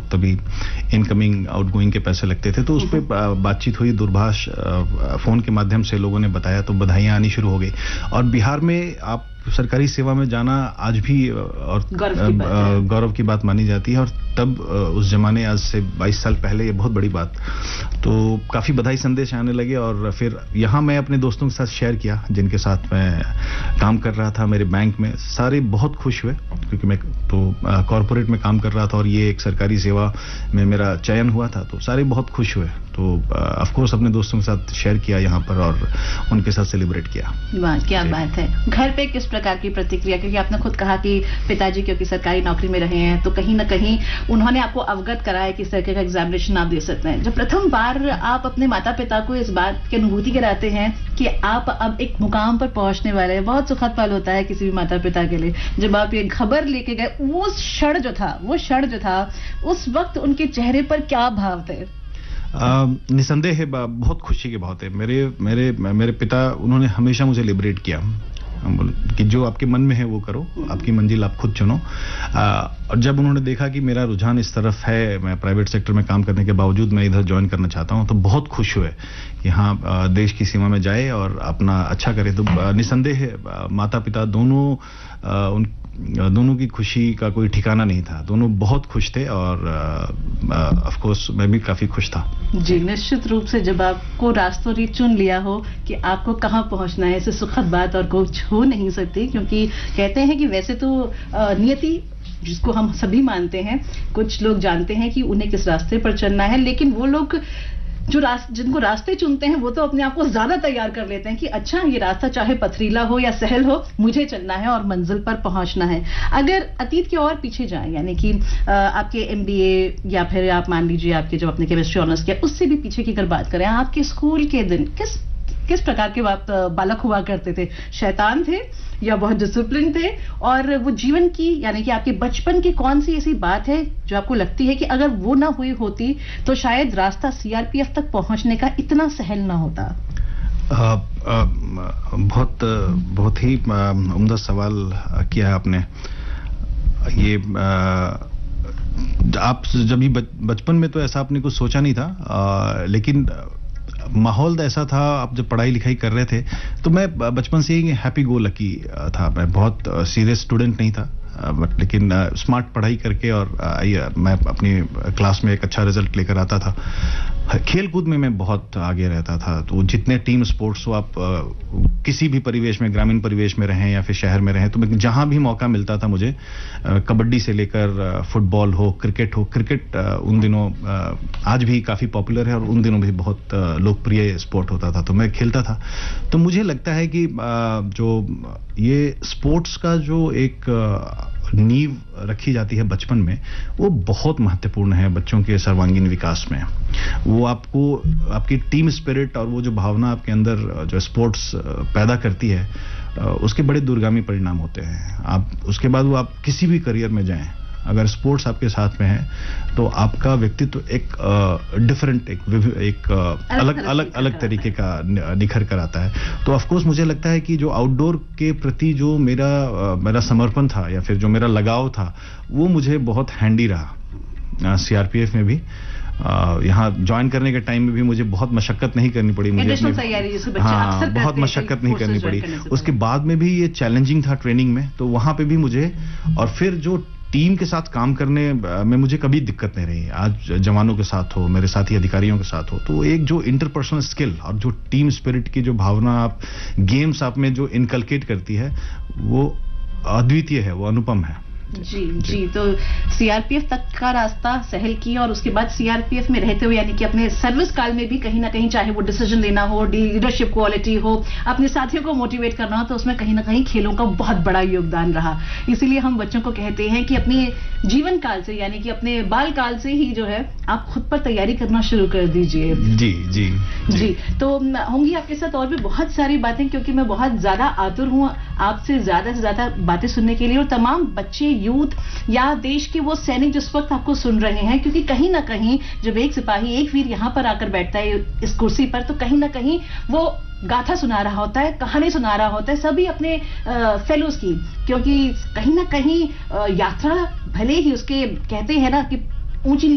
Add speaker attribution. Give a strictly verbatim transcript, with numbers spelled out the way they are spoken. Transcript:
Speaker 1: तभी incoming outgoing के पैसे लगते थे, तो उस पर बातचीत हुई, दूरभाष फोन के माध्यम से लोगों ने बताया, तो बधाइयां आनी शुरू हो गई। और बिहार में आप सरकारी सेवा में जाना आज भी और गौरव की बात मानी जाती है, और तब उस जमाने, आज से बाईस साल पहले, ये बहुत बड़ी बात। तो काफी बधाई संदेश आने लगे, और फिर यहाँ मैं अपने दोस्तों के साथ शेयर किया जिनके साथ मैं काम कर रहा था मेरे बैंक में। सारे बहुत खुश हुए, क्योंकि मैं तो कॉर्पोरेट में काम कर रहा था और ये एक सरकारी सेवा में मेरा चयन हुआ था, तो सारे बहुत खुश हुए। तो ऑफ कोर्स अपने दोस्तों के साथ शेयर किया यहाँ पर और उनके साथ सेलिब्रेट किया।
Speaker 2: वाह, क्या बात है। घर पे किस प्रकार की प्रतिक्रिया, क्योंकि आपने खुद कहा कि पिताजी क्योंकि सरकारी नौकरी में रहे हैं, तो कहीं ना कहीं उन्होंने आपको अवगत कराया कि सरकारी का एग्जामिनेशन आप दे सकते हैं। जब प्रथम बार आप अपने माता पिता को इस बात की अनुभूति कराते हैं कि आप अब एक मुकाम पर पहुंचने वाले हैं, बहुत सुखद पल होता है किसी भी माता पिता के लिए। जब आप ये खबर लेके गए, वो क्षण जो था वो क्षण जो था उस वक्त उनके चेहरे पर क्या भाव थे?
Speaker 1: निसंदेह है, बहुत खुशी के भाव थे। मेरे मेरे मेरे पिता, उन्होंने हमेशा मुझे लिबरेट किया कि जो आपके मन में है वो करो, आपकी मंजिल आप खुद चुनो। और जब उन्होंने देखा कि मेरा रुझान इस तरफ है, मैं प्राइवेट सेक्टर में काम करने के बावजूद मैं इधर ज्वाइन करना चाहता हूं, तो बहुत खुश हुए कि हाँ, देश की सीमा में जाए और अपना अच्छा करे। तो निसंदेह माता पिता दोनों, उन दोनों की खुशी का कोई ठिकाना नहीं था। दोनों बहुत खुश थे, और ऑफ कोर्स मैं भी काफी खुश था।
Speaker 2: जी, निश्चित रूप से जब आपको रास्तों ने चुन लिया हो कि आपको कहां पहुंचना है, इससे सुखद बात और कुछ हो नहीं सकती। क्योंकि कहते हैं कि वैसे तो नियति, जिसको हम सभी मानते हैं, कुछ लोग जानते हैं कि उन्हें किस रास्ते पर चलना है, लेकिन वो लोग जो रास्ते, जिनको रास्ते चुनते हैं, वो तो अपने आप को ज्यादा तैयार कर लेते हैं कि अच्छा, ये रास्ता चाहे पथरीला हो या सहल हो, मुझे चलना है और मंजिल पर पहुंचना है। अगर अतीत के और पीछे जाएं, यानी कि आपके एमबीए या फिर आप मान लीजिए आपके जो अपने केमिस्ट्री ऑनर्स किया, उससे भी पीछे की अगर बात करें, आपके स्कूल के दिन किस किस प्रकार के आप बालक हुआ करते थे? शैतान थे या बहुत डिसिप्लिन थे? और वो जीवन की, यानी कि आपके बचपन की कौन सी ऐसी बात है जो आपको लगती है कि अगर वो ना हुई होती तो शायद रास्ता सीआरपीएफ तक पहुंचने का इतना सहल ना होता?
Speaker 1: आ, आ, बहुत बहुत ही उम्दा सवाल किया है आपने। ये आ, आप जब भी बचपन में तो ऐसा आपने कुछ सोचा नहीं था, आ, लेकिन माहौल ऐसा था। आप जब पढ़ाई लिखाई कर रहे थे, तो मैं बचपन से ही हैप्पी गो लकी था। मैं बहुत सीरियस स्टूडेंट नहीं था, बट लेकिन स्मार्ट पढ़ाई करके और मैं अपनी क्लास में एक अच्छा रिजल्ट लेकर आता था। खेल कूद में मैं बहुत आगे रहता था। तो जितने टीम स्पोर्ट्स हो, आप किसी भी परिवेश में, ग्रामीण परिवेश में रहें या फिर शहर में रहें, तो मैं जहां भी मौका मिलता था मुझे, कबड्डी से लेकर फुटबॉल हो, क्रिकेट हो। क्रिकेट उन दिनों, आज भी काफी पॉपुलर है और उन दिनों भी बहुत लोकप्रिय स्पोर्ट होता था, तो मैं खेलता था। तो मुझे लगता है कि जो ये स्पोर्ट्स का जो एक नींव रखी जाती है बचपन में, वो बहुत महत्वपूर्ण है बच्चों के सर्वांगीण विकास में। वो आपको, आपकी टीम स्पिरिट और वो जो भावना आपके अंदर जो स्पोर्ट्स पैदा करती है, उसके बड़े दूरगामी परिणाम होते हैं। आप उसके बाद वो आप किसी भी करियर में जाएं, अगर स्पोर्ट्स आपके साथ में है, तो आपका व्यक्तित्व एक डिफरेंट, एक, एक अलग अलग अलग तरीके का निखर कर आता है। तो ऑफ कोर्स मुझे लगता है कि जो आउटडोर के प्रति जो मेरा मेरा समर्पण था या फिर जो मेरा लगाव था, वो मुझे बहुत हैंडी रहा सीआरपीएफ में भी। यहाँ ज्वाइन करने के टाइम में भी मुझे बहुत मशक्कत नहीं करनी पड़ी। मुझे अपने, हाँ, बहुत मशक्कत नहीं करनी पड़ी। उसके बाद में भी ये चैलेंजिंग था ट्रेनिंग में, तो वहां पे भी मुझे, और फिर जो टीम के साथ काम करने में मुझे कभी दिक्कत नहीं रही। आज जवानों के साथ हो, मेरे साथी अधिकारियों के साथ हो, तो एक जो इंटरपर्सनल स्किल और जो टीम स्पिरिट की जो भावना आप गेम्स आप में जो इनकलकेट करती है, वो अद्वितीय है, वो अनुपम है।
Speaker 2: जी जी, तो सीआरपीएफ तक का रास्ता सहल किया, और उसके बाद सीआरपीएफ में रहते हुए, यानी कि अपने सर्विस काल में भी कहीं ना कहीं, चाहे वो डिसीजन लेना हो, लीडरशिप क्वालिटी हो, अपने साथियों को मोटिवेट करना हो, तो उसमें कहीं ना कहीं खेलों का बहुत बड़ा योगदान रहा। इसीलिए हम बच्चों को कहते हैं कि अपने जीवन काल से, यानी कि अपने बाल काल से ही जो है, आप खुद पर तैयारी करना शुरू कर दीजिए।
Speaker 1: जी जी
Speaker 2: जी, तो होंगी आपके साथ और भी बहुत सारी बातें, क्योंकि मैं बहुत ज्यादा आतुर हूँ आपसे ज्यादा से ज्यादा बातें सुनने के लिए, और तमाम बच्चे, यूथ या देश के वो सैनिक जिस वक्त आपको सुन रहे हैं, क्योंकि कहीं ना कहीं जब एक सिपाही, एक वीर यहां पर आकर बैठता है इस कुर्सी पर, तो कहीं ना कहीं वो गाथा सुना रहा होता है, कहानी सुना रहा होता है सभी अपने फेलोज की। क्योंकि कहीं ना कहीं यात्रा भले ही उसके, कहते हैं ना कि ऊंची